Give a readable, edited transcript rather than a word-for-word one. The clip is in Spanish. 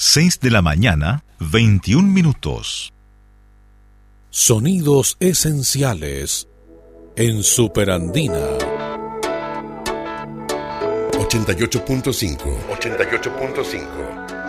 6 de la mañana, 21 minutos. Sonidos esenciales en Superandina. 88.5.